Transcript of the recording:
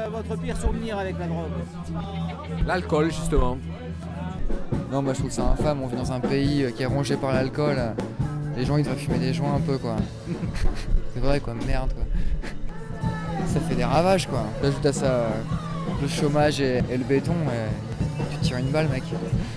votre pire souvenir avec la drogue? L'alcool, justement. Non, bah je trouve ça infâme, on vit dans un pays qui est rongé par l'alcool. Les gens ils devraient fumer des joints un peu quoi. C'est vrai quoi, merde quoi. Ça fait des ravages quoi. T'ajoutes à ça le chômage et le béton et tu tires une balle mec.